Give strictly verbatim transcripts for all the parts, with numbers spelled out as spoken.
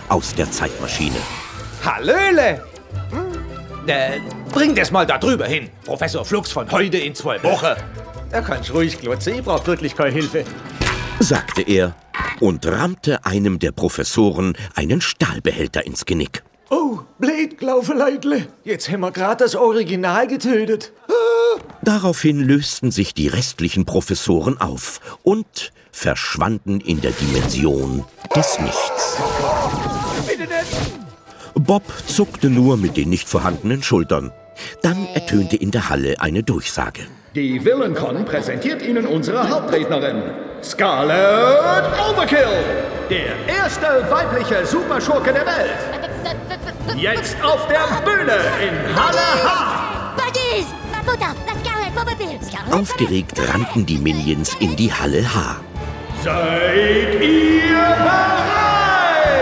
aus der Zeitmaschine. Hallöle! Hm? Äh, bring das mal da drüber hin. Professor Flux von heute in zwei Wochen. Da kannst ruhig glotzen, ich brauch wirklich keine Hilfe. Sagte er und rammte einem der Professoren einen Stahlbehälter ins Genick. Oh, blöd, Glaufeleidle. Jetzt haben wir gerade das Original getötet. Daraufhin lösten sich die restlichen Professoren auf und verschwanden in der Dimension des Nichts. Bitte nicht! Bob zuckte nur mit den nicht vorhandenen Schultern. Dann ertönte in der Halle eine Durchsage. Die VillainCon präsentiert Ihnen unsere Hauptrednerin, Scarlet Overkill, der erste weibliche Superschurke der Welt. Jetzt auf der Bühne in Halle H. Buddies! Ma Mutter, la Scarlet Overkill! Scarlet Aufgeregt rannten die Minions in die Halle H. Seid ihr bereit?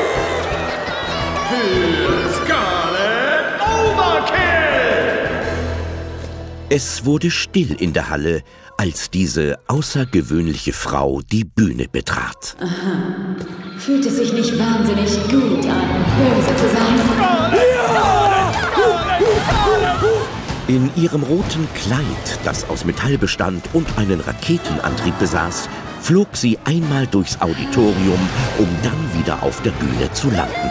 Für Scarlet Overkill! Es wurde still in der Halle, als diese außergewöhnliche Frau die Bühne betrat. Aha. Fühlt es sich nicht wahnsinnig gut an, böse zu sein? In ihrem roten Kleid, das aus Metall bestand und einen Raketenantrieb besaß, flog sie einmal durchs Auditorium, um dann wieder auf der Bühne zu landen.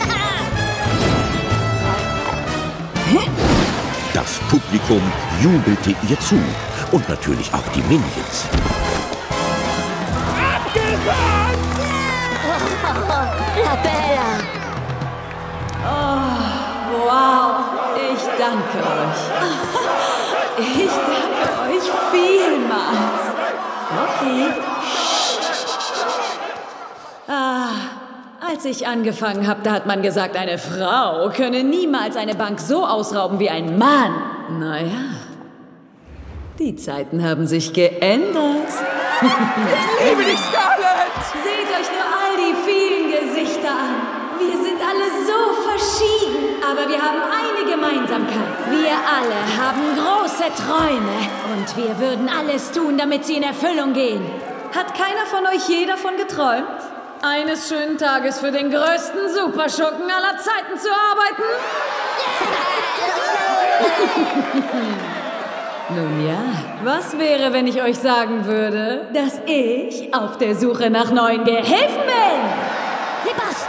Das Publikum jubelte ihr zu und natürlich auch die Minions. La Bella! Oh, wow, ich danke euch. Ich danke euch vielmals. Okay. Ah, als ich angefangen habe, da hat man gesagt, eine Frau könne niemals eine Bank so ausrauben wie ein Mann. Naja, die Zeiten haben sich geändert. Ich liebe dich, Scarlet! Seht euch nur all die vielen Gesichter an. Wir sind alle so verschieden, aber wir haben eine Gemeinsamkeit. Wir alle haben große Träume und wir würden alles tun, damit sie in Erfüllung gehen. Hat keiner von euch je davon geträumt, eines schönen Tages für den größten Superschurken aller Zeiten zu arbeiten? Nun ja, was wäre, wenn ich euch sagen würde, dass ich auf der Suche nach neuen Gehilfen bin? Lippers!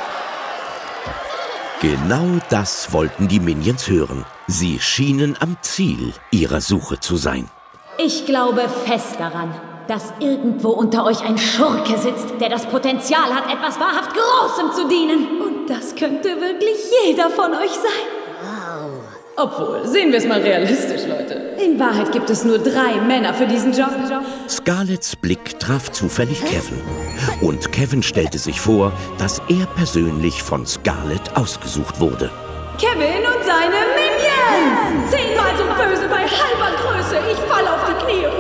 Genau das wollten die Minions hören. Sie schienen am Ziel ihrer Suche zu sein. Ich glaube fest daran, dass irgendwo unter euch ein Schurke sitzt, der das Potenzial hat, etwas wahrhaft Großem zu dienen. Und das könnte wirklich jeder von euch sein. Obwohl, sehen wir es mal realistisch, Leute. In Wahrheit gibt es nur drei Männer für diesen Job. Scarlets Blick traf zufällig Kevin. Und Kevin stellte sich vor, dass er persönlich von Scarlet ausgesucht wurde. Kevin und seine Minions! Zehnmal so böse bei halber Größe. Ich falle auf die Knie.